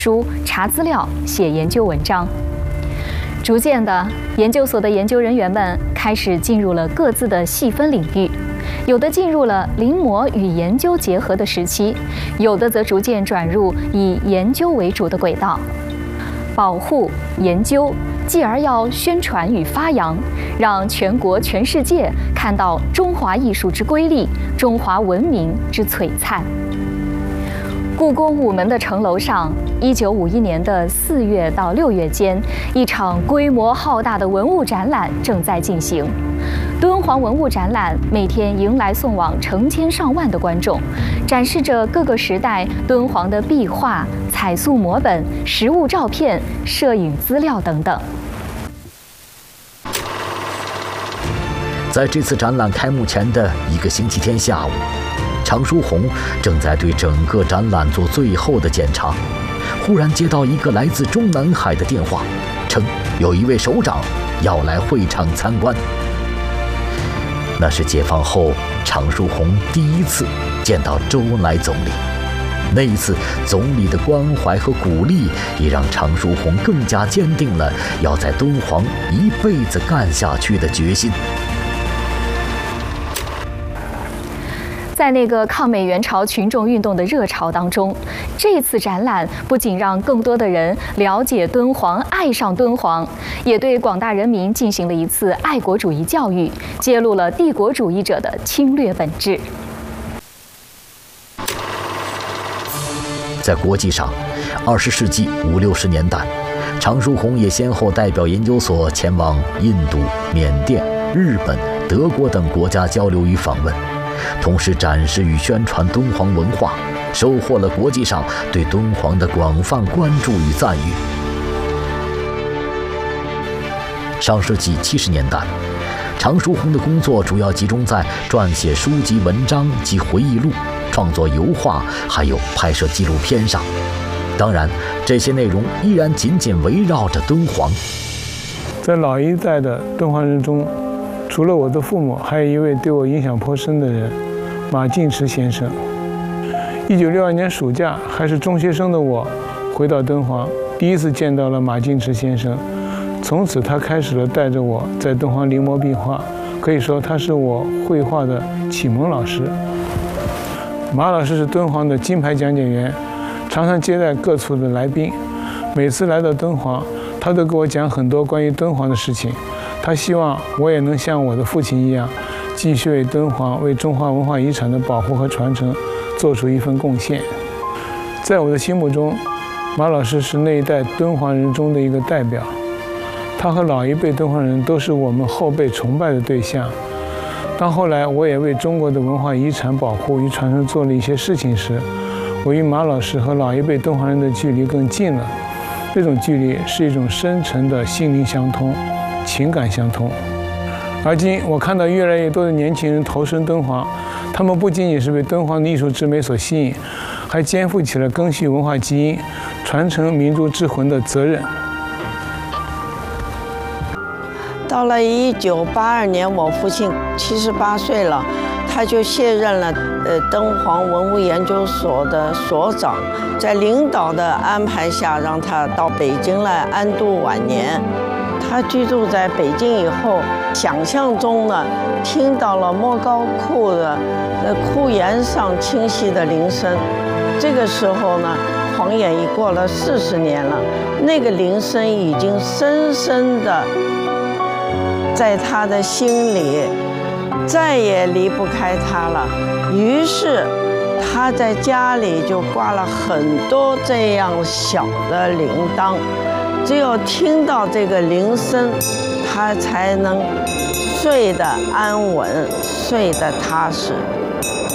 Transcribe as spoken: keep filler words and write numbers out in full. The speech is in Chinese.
书、查资料、写研究文章。逐渐的，研究所的研究人员们开始进入了各自的细分领域，有的进入了临摹与研究结合的时期，有的则逐渐转入以研究为主的轨道。保护、研究，继而要宣传与发扬，让全国全世界看到中华艺术之瑰丽，中华文明之璀璨。故宫午门的城楼上，一九五一年的四月到六月间，一场规模浩大的文物展览正在进行。敦煌文物展览每天迎来送往成千上万的观众，展示着各个时代敦煌的壁画、彩塑摹本、实物照片、摄影资料等等。 在这次展览开幕前的一个星期天下午，常书鸿正在对整个展览做最后的检查，忽然接到一个来自中南海的电话，称有一位首长要来会场参观。那是解放后常书鸿第一次见到周恩来总理，那一次总理的关怀和鼓励，也让常书鸿更加坚定了要在敦煌一辈子干下去的决心。 在那个抗美援朝群众运动的热潮当中，这次展览不仅让更多的人了解敦煌、爱上敦煌，也对广大人民进行了一次爱国主义教育，揭露了帝国主义者的侵略本质。 在国际上，二十世纪五六十年代，常书鸿也先后代表研究所前往印度、缅甸、日本、德国等国家交流与访问，同时展示与宣传敦煌文化，收获了国际上对敦煌的广泛关注与赞誉。上世纪七十年代，常书鸿的工作主要集中在撰写书籍文章及回忆录、创作油画，还有拍摄纪录片上。当然，这些内容依然紧紧围绕着敦煌。 在老一代的敦煌人中，除了我的父母，还有一位对我影响颇深的人，马敬池先生。一九六二年暑假，还是中学生的我，回到敦煌，第一次见到了马敬池先生。从此，他开始了带着我在敦煌临摹壁画，可以说他是我绘画的启蒙老师。马老师是敦煌的金牌讲解员，常常接待各处的来宾。每次来到敦煌，他都给我讲很多关于敦煌的事情。他希望我也能像我的父亲一样，继续为敦煌、为中华文化遗产的保护和传承做出一份贡献。在我的心目中，马老师是那一代敦煌人中的一个代表。他和老一辈敦煌人都是我们后辈崇拜的对象。当后来我也为中国的文化遗产保护与传承做了一些事情时，我与马老师和老一辈敦煌人的距离更近了。这种距离是一种深沉的心灵相通，情感相通。而今我看到越来越多的年轻人投身敦煌，他们不仅仅是被敦煌的艺术之美所吸引，还肩负起了更续文化基因、传承民族之魂的责任。 到了一九八二年，我父亲七十八岁了，他就卸任了呃敦煌文物研究所的所长，在领导的安排下，让他到北京来安度晚年。他居住在北京以后，想象中呢，听到了莫高窟的呃窟檐上清晰的铃声。这个时候呢，晃眼已过了四十年了，那个铃声已经深深的在他的心里，再也离不开他了。于是他在家里就挂了很多这样小的铃铛，只有听到这个铃声，他才能睡得安稳，睡得踏实。